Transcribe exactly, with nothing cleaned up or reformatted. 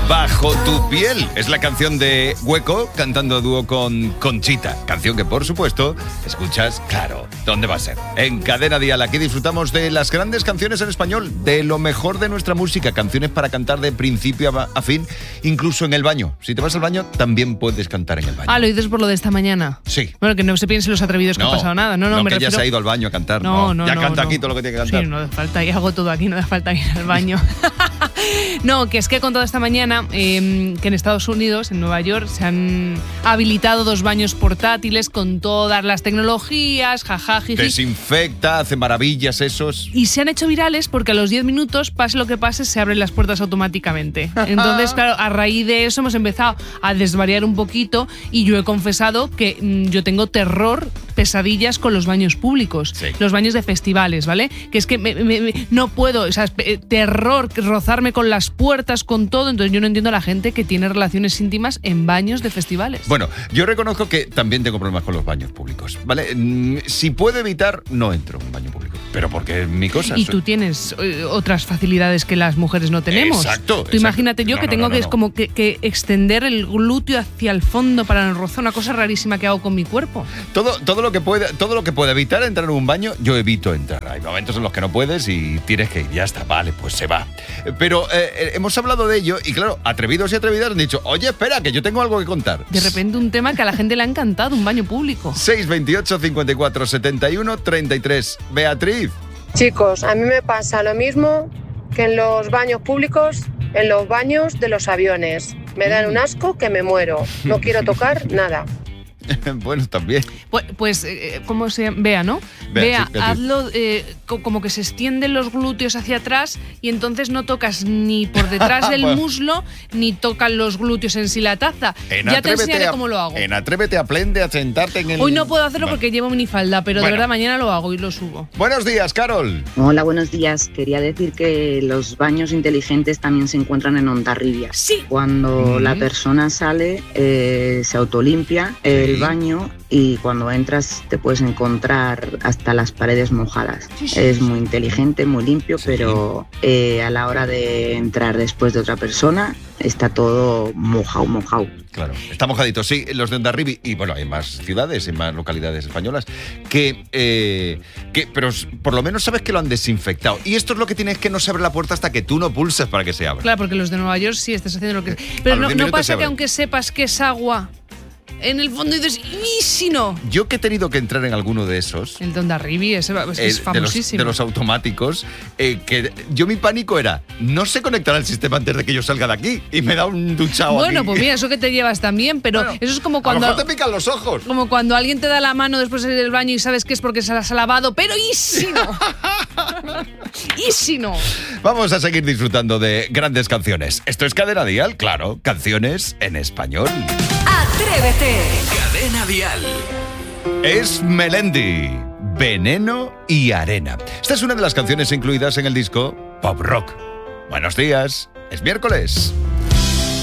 Bajo tu piel es la canción de Hueco cantando a dúo con Conchita. Canción que, por supuesto, escuchas, claro, ¿dónde va a ser? En Cadena Dial. Aquí disfrutamos de las grandes canciones en español, de lo mejor de nuestra música, canciones para cantar de principio a, a fin, incluso en el baño. Si te vas al baño, también puedes cantar en el baño. Ah, ¿lo dices por lo de esta mañana? Sí. Bueno, que no se piensen los atrevidos que no, no ha pasado nada. No, no, no me que refiero... ya se ha ido al baño a cantar. No, no, no, ya no, canta no. aquí todo lo que tiene que cantar. Sí, no hace falta, y hago todo aquí, no hace falta ir al baño. No, que es que he contado esta mañana eh, que en Estados Unidos, en Nueva York, se han habilitado dos baños portátiles con todas las tecnologías, jaja, jiji. Desinfecta, hace maravillas esos. Y se han hecho virales porque a los diez minutos, pase lo que pase, se abren las puertas automáticamente. Entonces, claro, a raíz de eso hemos empezado a desvariar un poquito y yo he confesado que mmm, yo tengo terror, pesadillas con los baños públicos, sí. Los baños de festivales, ¿vale? Que es que me, me, me, no puedo, o sea, terror, rozarme con las puertas, con todo. Entonces yo no entiendo a la gente que tiene relaciones íntimas en baños de festivales. Bueno, yo reconozco que también tengo problemas con los baños públicos, ¿vale? Si puedo evitar, no entro en un baño público, pero porque es mi cosa. Y tú tienes eh, otras facilidades que las mujeres no tenemos. Exacto. Tú exacto. imagínate yo no, que no, tengo no, no, que no. es como que, que extender el glúteo hacia el fondo para no rozar, una cosa rarísima que hago con mi cuerpo. Todo, todo lo que pueda, todo lo que pueda evitar entrar en un baño, yo evito entrar. Hay momentos en los que no puedes y tienes que ir, ya está, vale, pues se va. Pero eh, hemos hablado de ello y claro, atrevidos y atrevidas han dicho, oye, espera, que yo tengo algo que contar. De repente un tema que a la gente le ha encantado, un baño público. seis veintiocho, cincuenta y cuatro, setenta y uno, treinta y tres. Beatriz. Chicos, a mí me pasa lo mismo que en los baños públicos, en los baños de los aviones. Me dan un asco que me muero. No quiero tocar nada. Bueno, también. Pues, pues eh, ¿cómo se llama? Bea, ¿no? Bea, Bea, sí, hazlo eh, co- como que se extienden los glúteos hacia atrás y entonces no tocas ni por detrás del Bueno. muslo ni tocan los glúteos en sí la taza. En Ya te Atrévete enseñaré a- cómo lo hago. En Atrévete, aprende a sentarte en el... Hoy no puedo hacerlo Bueno. porque llevo minifalda, pero Bueno. de verdad mañana lo hago y lo subo. Buenos días, Carol. Hola, buenos días. Quería decir que los baños inteligentes también se encuentran en Hondarribia. Sí. Cuando Mm. la persona sale, eh, se autolimpia el Sí. baño y cuando entras te puedes encontrar hasta las paredes mojadas. Sí, sí, Es sí. muy inteligente, muy limpio, Sí. pero eh, a la hora de entrar después de otra persona está todo mojado, mojado. Claro, está mojadito. Sí, los de Hondarribia, y bueno, hay más ciudades, en más localidades españolas, que, eh, que, pero s- por lo menos sabes que lo han desinfectado. Y esto es lo que tienes, que no se abre la puerta hasta que tú no pulses para que se abra. Claro, porque los de Nueva York sí estás haciendo lo que... a Pero los no, diez no minutos se pasa que abre. aunque sepas que es agua, en el fondo dices, ¿y si no? Yo que he tenido que entrar en alguno de esos, El Don Darribi, ese es, eh, es de, los, famosísimo. de los automáticos, eh, que yo mi pánico era, no se conectará el sistema antes de que yo salga de aquí y me da un duchado Bueno, aquí. pues mira, eso que te llevas también, pero Bueno, eso es como A lo cuando... mejor te pican los ojos. Como cuando alguien te da la mano después de ir al baño y sabes que es porque se las ha lavado, pero ¿y si no? ¿Y si no? Vamos a seguir disfrutando de grandes canciones. Esto es Cadena Dial, claro, canciones en español. Atrévete. Cadena Dial. Es Melendi, Veneno y Arena. Esta es una de las canciones incluidas en el disco Pop Rock. Buenos días, es miércoles.